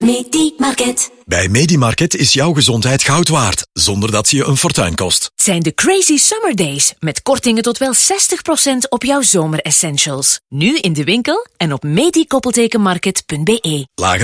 Medi-Market. Bij Medi-Market is jouw gezondheid goud waard, zonder dat ze je een fortuin kost. Zijn de Crazy Summer Days, met kortingen tot wel 60% op jouw zomeressentials. Nu in de winkel en op medi-market.be. Lagere